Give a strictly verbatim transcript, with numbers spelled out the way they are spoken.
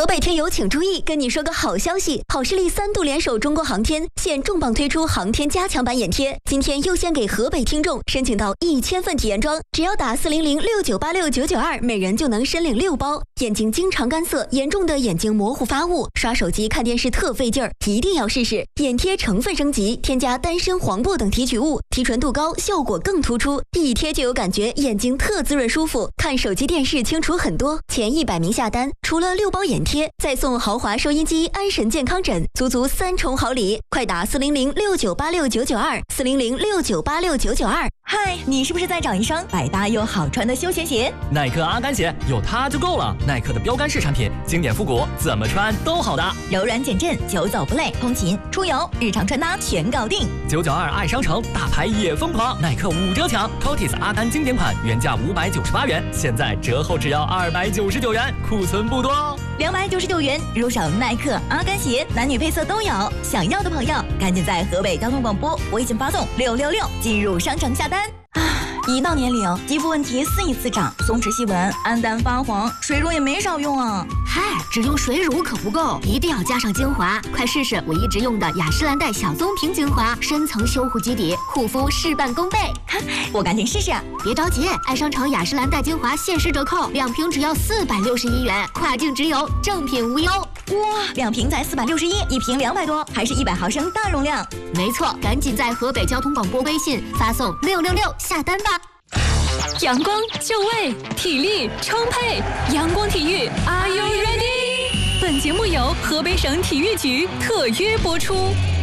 北听友请注意，跟你说个好消息，好视力三度联手中国航天，现重磅推出航天加强版眼贴。今天优先给河北听众申请到一千份体验装，只要打四零零六九八六九九二，每人就能申领六包。眼睛经常干涩，严重的眼睛模糊发雾，刷手机看电视特费劲儿，一定要试试。眼贴成分升级，添加丹参、黄柏等提取物，提纯度高，效果更突出，一贴就有感觉，眼睛特滋润舒服，看手机电视清楚很多。前一百名下单，除了六包眼贴，再送豪华收音机、安神健康枕，足足三重好礼！快打四零零六九八六九九二，四零零六九八六九九二。 嗨，你是不是在找一双百搭又好穿的休闲鞋？ 耐克阿甘鞋有它就够了。耐克的标杆式产品，经典复古，怎么穿都好搭， 柔软减震，久走不累，通勤、出游、日常穿搭全搞定。 九九二爱商城，大牌也疯狂，耐克五折抢 ，Cotis 阿甘经典款原价五百九十八元，现在折后只要二百九十九元，库存不多哦。 两百九十九元入手耐克阿甘鞋，男女配色都有。想要的朋友，赶紧在河北交通广播微信发送六六六进入商城下单。一到年龄，肌肤问题似一次长，松弛细纹、暗淡发黄，水乳也没少用啊。 嗨，只用水乳可不够，一定要加上精华。快试试我一直用的雅诗兰黛小棕瓶精华，深层修护基底，护肤事半功倍。 我赶紧试试。 别着急，爱商城雅诗兰黛精华限时折扣，两瓶只要四百六十一元，跨境直邮，正品无忧。 哇，两瓶才四百六十一，一瓶两百多，还是一百毫升大容量。 没错，赶紧在河北交通广播微信发送六六六下单吧。 阳光就位，体力充沛，阳光体育 ，Are you ready？ 本节目由河北省体育局特约播出。